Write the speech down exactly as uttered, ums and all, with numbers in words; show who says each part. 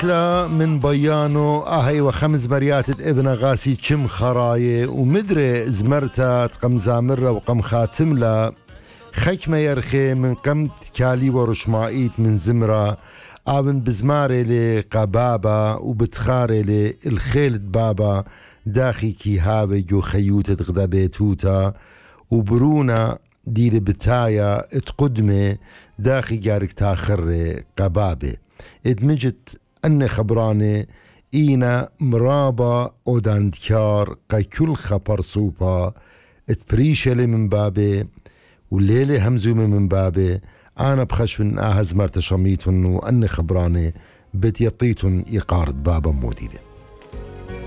Speaker 1: مثلا من بيانو اهي وخمس مريات ابن غاسي كم خرايه ومدري زمرتا قم زامره وقم خاتملا خكمه يرخي من قم كالي ورشمائيت من زمره ابن بزماري لقبابه وبتخاري للخيل بابا داخي كي هابه جو خيوتة غدا بيتوتا وبرونا دير بتايا اتقدمه داخي جارك تاخر قبابه ادمجت أن خبراني إينا مرابا أوداندكار قا كل خبر صوبا اتبريشلي من بابي والليلي همزومي من بابي أنا بخشون آهز مرتشميتن وأن خبراني بتيطيتن إقارد بابا موديدي